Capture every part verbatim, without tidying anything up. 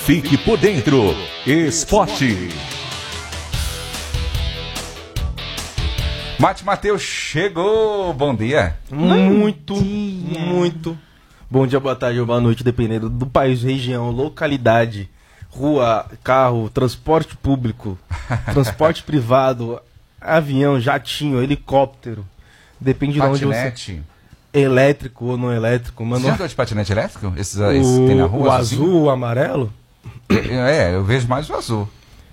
Fique por dentro. Esporte. Mate Matheus chegou. Bom dia. Muito, dia. muito. Bom dia, boa tarde ou boa noite, dependendo do país, região, localidade, rua, carro, transporte público, transporte privado, avião, jatinho, helicóptero. Depende patinete. de onde você... Elétrico ou não elétrico. Mano... Você andou de patinete elétrico? Esses, o... esses que tem na rua? O assim? azul, o amarelo? É, eu vejo mais o azul.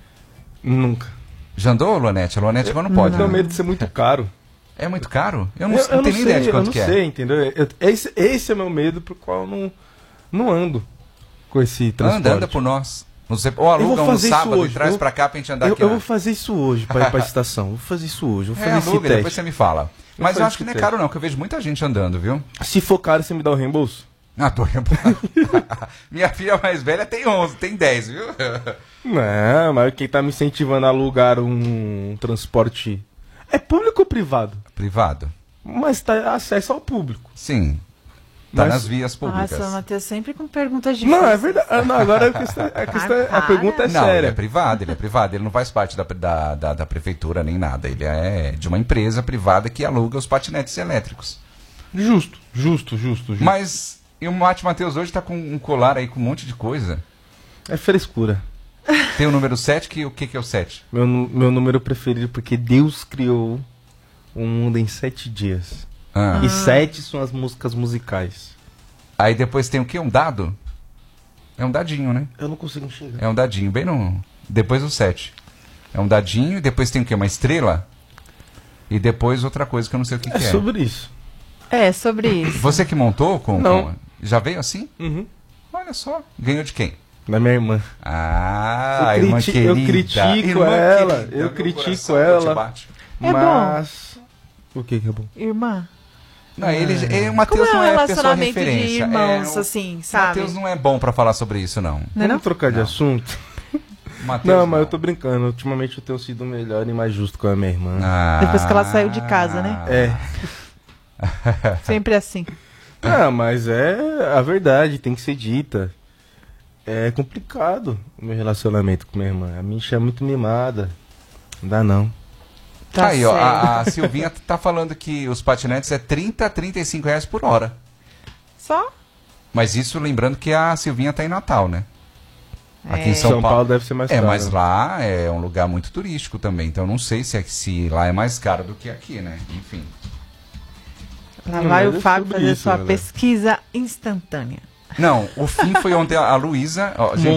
Nunca. Já andou, Lonete? A Lonete agora não pode. Eu tenho né? medo de ser muito caro. É muito caro? Eu não, eu, eu não eu tenho não nem ideia sei, de quanto que é. Eu não sei, entendeu? Eu, esse, esse é o meu medo pro qual eu não, não ando com esse transporte. Anda, anda por nós. Você, ou aluga um sábado hoje. e traz eu, pra cá pra gente andar eu, aqui. Eu lá. vou fazer isso hoje pra ir pra estação. Vou fazer isso hoje. Vou fazer é, esse aluga, teste. depois você me fala. Mas eu acho que não é teste. caro não, que eu vejo muita gente andando, viu? Se for caro, você me dá o reembolso? Ah, tô reembolsando. Minha filha mais velha tem onze, tem dez, viu? Não, mas quem tá me incentivando a alugar um transporte... É público ou privado? Privado. Mas tá acesso ao público. Sim. Tá Mas... nas vias públicas. Nossa, Matheus sempre com perguntas difíceis. Não, é verdade. Não, agora a, questão, a, questão, a pergunta é não, séria. Ele é privado, ele é privado. Ele não faz parte da, da, da, da prefeitura nem nada. Ele é de uma empresa privada que aluga os patinetes elétricos. Justo, justo, justo, justo. Mas, e o Mate Matheus hoje tá com um colar aí com um monte de coisa. É frescura. Tem o número sete, que o que, que é o sete? Meu, meu número preferido, porque Deus criou o mundo em sete dias. Ah. E sete são as músicas musicais. Aí depois tem o quê? Um dado? É um dadinho, né? Eu não consigo enxergar. É um dadinho, bem no... Depois o sete. É um dadinho e depois tem o quê? Uma estrela? E depois outra coisa que eu não sei o que, é que é. É sobre isso. É, sobre isso. Você que montou com... Não. com... Já veio assim? Uhum. Olha só. Ganhou de quem? Da minha irmã. Ah, eu, irmã criti querida. eu critico irmã ela. Querida, eu meu critico ela. É mas... Bom. O que que é bom? Irmã. Não, ele, ele, o Matheus Como não é é um a pessoa relacionamento referência. de irmãos, é, assim, o sabe? Matheus não é bom pra falar sobre isso, não. Não é Vamos trocar de não. assunto? Mateus, não, mas eu tô brincando. Ultimamente eu tenho sido melhor e mais justo com a minha irmã. Ah. Depois que ela saiu de casa, né? É. Sempre assim. Ah, mas é a verdade, tem que ser dita. É complicado o meu relacionamento com minha irmã. A minha é muito mimada. Não dá não. Tá aí, ó, certo. a, a Silvinha tá falando que os patinetes é trinta a trinta e cinco reais por hora. Só? Mas isso lembrando que a Silvinha tá em Natal, né? Aqui É. em São, São Paulo. Paulo deve ser mais É, caro. mas lá é um lugar muito turístico também. Então não sei se, é, se lá é mais caro do que aqui, né? Enfim. Lá Não, vai mas o é Fábio sobre fazer isso, sua galera. pesquisa instantânea. Não, o fim foi ontem a Luísa... ó, gente,